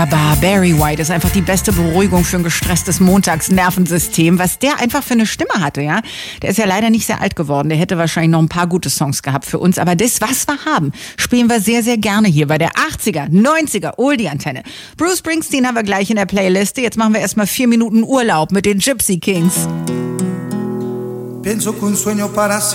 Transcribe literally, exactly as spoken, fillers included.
Aber Barry White ist einfach die beste Beruhigung für ein gestresstes Montagsnervensystem, was der einfach für eine Stimme hatte, ja. Der ist ja leider nicht sehr alt geworden, der hätte wahrscheinlich noch ein paar gute Songs gehabt für uns, aber das, was wir haben, spielen wir sehr, sehr gerne hier bei der achtziger, neunziger Oldie-Antenne. Bruce Springsteen haben wir gleich in der Playliste, jetzt machen wir erstmal vier Minuten Urlaub mit den Gypsy Kings. Pienso que un sueño para